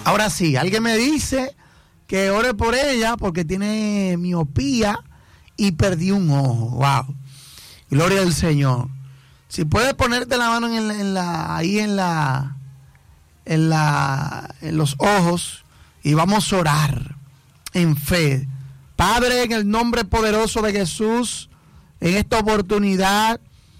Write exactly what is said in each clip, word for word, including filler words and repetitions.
Ahora sí, alguien me dice que ore por ella porque tiene miopía y perdió un ojo. Wow. Gloria al Señor. Si puedes ponerte la mano en la, en la, ahí en la, en la, en los ojos y vamos a orar en fe. Padre, en el nombre poderoso de Jesús, en esta oportunidad,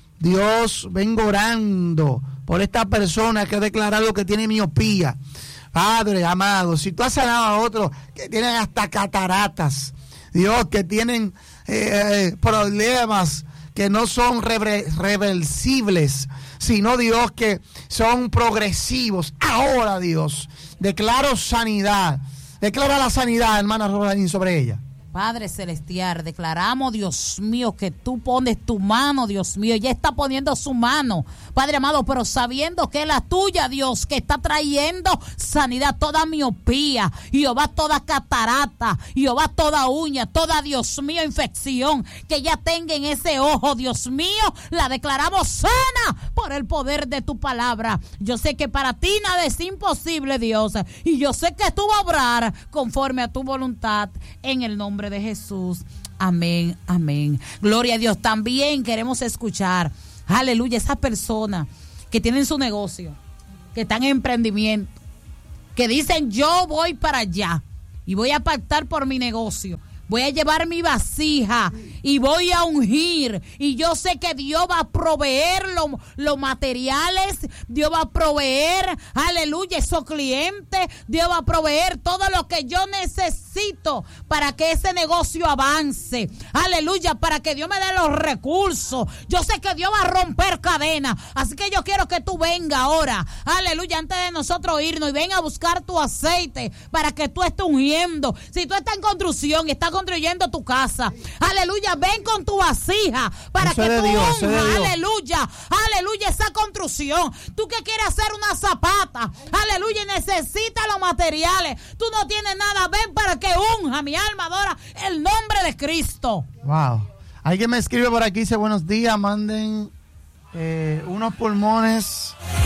Dios, vengo orando por esta persona que ha declarado que tiene miopía. Padre amado, si tú has sanado a otros que tienen hasta cataratas, Dios, que tienen eh, problemas que no son rever- reversibles, sino, Dios, que son progresivos. Ahora, Dios, declaro sanidad. Declara la sanidad, hermana Rosalín, sobre ella. Padre Celestial, declaramos, Dios mío, que tú pones tu mano, Dios mío, ya está poniendo su mano, Padre amado, pero sabiendo que es la tuya, Dios, que está trayendo sanidad, toda miopía, Jehová, toda catarata, Jehová, toda uña, toda, Dios mío, infección, que ya tenga en ese ojo, Dios mío, la declaramos sana por el poder de tu palabra. Yo sé que para ti nada es imposible, Dios, y yo sé que tú vas a obrar conforme a tu voluntad, en el nombre de Jesús. Amén, amén. Gloria a Dios. También queremos escuchar, aleluya, esas personas que tienen su negocio, que están en emprendimiento, que dicen: yo voy para allá y voy a pactar por mi negocio. Voy a llevar mi vasija y voy a ungir. Y yo sé que Dios va a proveer los lo materiales. Dios va a proveer, aleluya, esos clientes. Dios va a proveer todo lo que yo necesito para que ese negocio avance. Aleluya, para que Dios me dé los recursos. Yo sé que Dios va a romper cadenas. Así que yo quiero que tú vengas ahora. Aleluya, antes de nosotros irnos, y venga a buscar tu aceite para que tú estés ungiendo. Si tú estás en construcción y estás construyendo tu casa, aleluya, ven con tu vasija para eso que tú Dios, unjas, aleluya, aleluya, esa construcción. Tú que quieres hacer una zapata, aleluya, y necesitas los materiales, tú no tienes nada, ven para que unja, mi alma adora el nombre de Cristo. Wow. Alguien me escribe por aquí, dice: buenos días, manden eh, unos pulmones